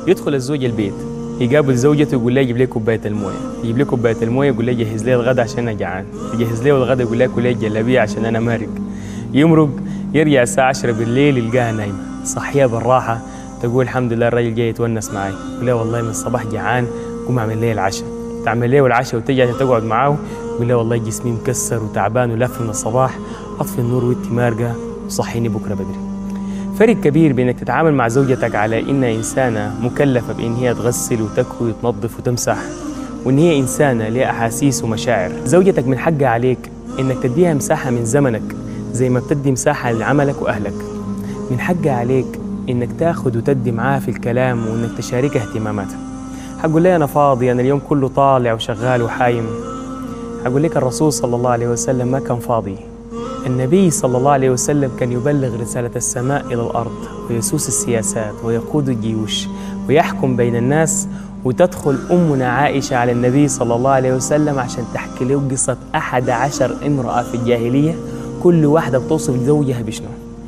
يدخل الزوج البيت، يقابل زوجته يقول لها جيب لي كوبايه المويه، يجيب لي كوبايه المويه يقول لها جهز لي الغداء عشان انا جعان، يجهز لي الغداء يقول لها كل لي جلابيه عشان انا مارق. يمرق يرجع الساعه 10 بالليل يلقاها نايمه، صحيها بالراحه تقول الحمد لله الراجل جاي يتونس معي، يقول لها والله من الصباح جعان قوم اعمل لي العشاء، تعمل لي العشاء وتجي تقعد معاه، يقول لها والله جسمي مكسر وتعبان ولف من الصباح، اطفي النور وانتي مارقه وصحيني بكره بدري. فرق كبير بينك تتعامل مع زوجتك على انها انسانه مكلفه بان هي تغسل وتكوي وتنظف وتمسح، وان هي انسانه لها احاسيس ومشاعر. زوجتك من حقها عليك انك تديها مساحه من زمنك زي ما بتدي مساحه لعملك واهلك. من حقها عليك انك تاخذ وتدي معاها في الكلام وانك تشاركها اهتماماتها. حقول لها انا فاضي، انا اليوم كله طالع وشغال وحايم. حقول لك الرسول صلى الله عليه وسلم ما كان فاضي. النبي صلى الله عليه وسلم كان يبلغ رسالة السماء إلى الأرض ويسوس السياسات ويقود الجيوش ويحكم بين الناس، وتدخل أمنا عائشة على النبي صلى الله عليه وسلم عشان تحكي له قصة 11 امرأة في الجاهلية، كل واحدة بتوصف زوجها بشنو.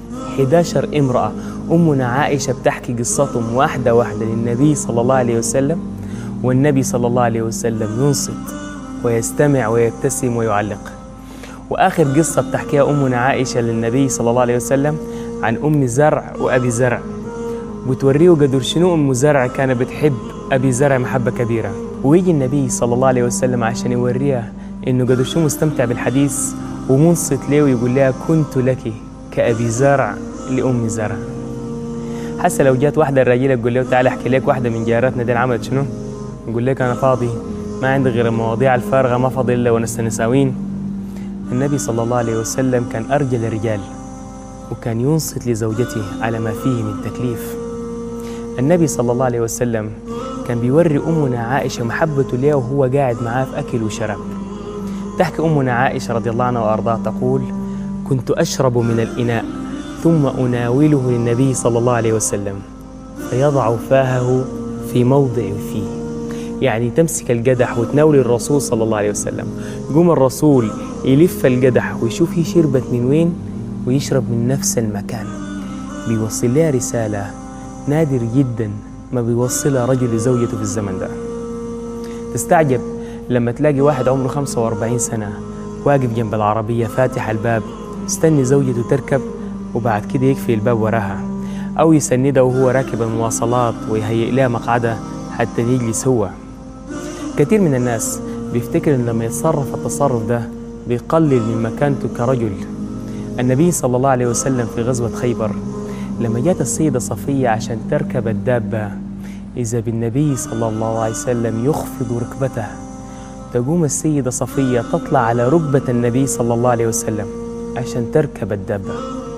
11 امرأة أمنا عائشة بتحكي قصتهم واحدة واحدة للنبي صلى الله عليه وسلم، والنبي صلى الله عليه وسلم ينصت ويستمع ويبتسم ويعلق. وآخر قصة بتحكيها أمنا عائشة للنبي صلى الله عليه وسلم عن أم زرع وأبي زرع، وتوريه قدر شنو أم زرع كانت بتحب أبي زرع محبة كبيرة، ويجي النبي صلى الله عليه وسلم عشان يوريها إنه قدر شنو مستمتع بالحديث ومنصت ليه، ويقول لها كنت لك كأبي زرع لأم زرع. حتى لو جات واحدة الراجلة تقول له تعال أحكي لك واحدة من جاراتنا دي عملت شنو، يقول لك أنا فاضي ما عندي غير المواضيع الفارغة، ما فاضي إلا ونستنساوين. النبي صلى الله عليه وسلم كان أرجل الرجال وكان ينصت لزوجته على ما فيه من تكليف. النبي صلى الله عليه وسلم كان بيوري أمنا عائشة محبته ليه وهو قاعد معاه في أكل وشرب. تحكي أمنا عائشة رضي الله عنها وأرضاها تقول كنت أشرب من الإناء ثم أناوله للنبي صلى الله عليه وسلم فيضع فاهه في موضع فيه، يعني تمسك القدح وتناول الرسول صلى الله عليه وسلم، يقوم الرسول يلف القدح ويشوف هي شربت من وين ويشرب من نفس المكان. بيوصل لها رسالة نادر جدا ما بيوصلها رجل لزوجته في الزمن ده. تستعجب لما تلاقي واحد عمره 45 سنة واقف جنب العربية فاتح الباب استني زوجته تركب وبعد كده يقفل الباب وراها، أو يسندها وهو راكب المواصلات ويهيئ لها مقعدة حتى يجلس هو. كثير من الناس بيفتكر إن لما يتصرف التصرف ده بيقلل من مكانته كرجل. النبي صلى الله عليه وسلم في غزوة خيبر لما جاءت السيدة صفية عشان تركب الدابة، إذا بالنبي صلى الله عليه وسلم يخفض ركبته، تقوم السيدة صفية تطلع على ركبة النبي صلى الله عليه وسلم عشان تركب الدابة.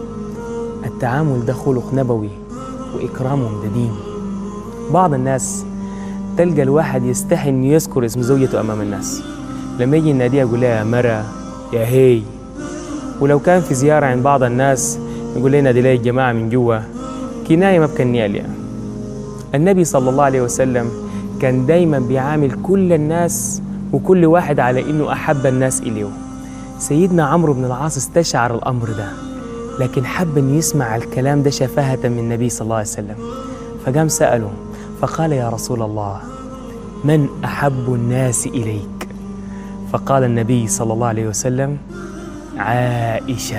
التعامل ده خلق نبوي وإكرامهم ده دين. بعض الناس تلقى الواحد يستحي إنه يذكر اسم زوجته أمام الناس، لما يجي يناديها يقول لها يا مرة يا هي، ولو كان في زيارة عند بعض الناس يقول لنا دي لي الجماعة من جوا، كناية ما بكنيها ليها. النبي صلى الله عليه وسلم كان دايما بيعامل كل الناس وكل واحد على إنه أحب الناس إليه. سيدنا عمرو بن العاص استشعر الأمر ده، لكن حب أن يسمع الكلام ده شفاهة من النبي صلى الله عليه وسلم، فقام سأله فقال يا رسول الله من أحب الناس إليك؟ فقال النبي صلى الله عليه وسلم عائشة.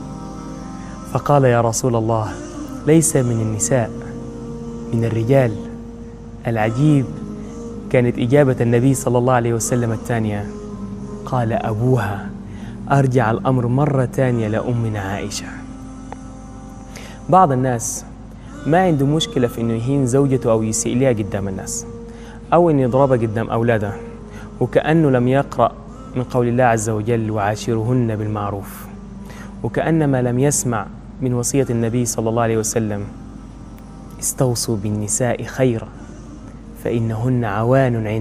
فقال يا رسول الله ليس من النساء من الرجال. العجيب كانت إجابة النبي صلى الله عليه وسلم الثانية، قال أبوها. أرجع الأمر مرة ثانية لأمنا عائشة. بعض الناس ما عنده مشكلة في إنه يهين زوجته أو يسيء لها قدام الناس، أو إنه يضربها قدام أولاده، وكأنه لم يقرأ من قول الله عز وجل وعاشرهن بالمعروف، وكأنما لم يسمع من وصية النبي صلى الله عليه وسلم استوصوا بالنساء خيرا فإنهن عوان عند